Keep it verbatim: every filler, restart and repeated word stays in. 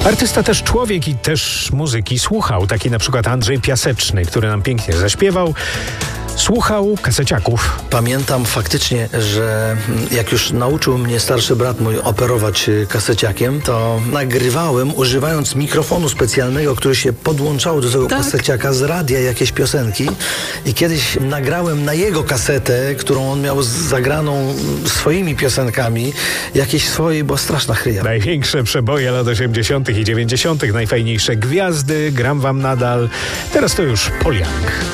Artysta też człowiek i też muzyki słuchał. Taki na przykład Andrzej Piaseczny, który nam pięknie zaśpiewał. Słuchał kaseciaków. Pamiętam faktycznie, że jak już nauczył mnie starszy brat mój operować kaseciakiem, to nagrywałem używając mikrofonu specjalnego, który się podłączało do tego tak. kaseciaka z radia jakieś piosenki. I kiedyś nagrałem na jego kasetę, którą on miał zagraną swoimi piosenkami, jakieś swojej, bo straszna chryja. Największe przeboje lat osiemdziesiątych i dziewięćdziesiątych, najfajniejsze gwiazdy, gram wam nadal. Teraz to już Paul Young.